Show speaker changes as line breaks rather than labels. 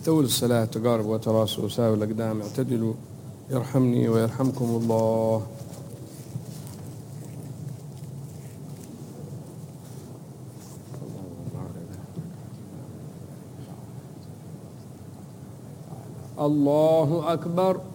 استووا للصلاة، تقاربوا وتراصوا وساووا الأقدام، اعتدلوا يرحمني ويرحمكم الله. الله أكبر.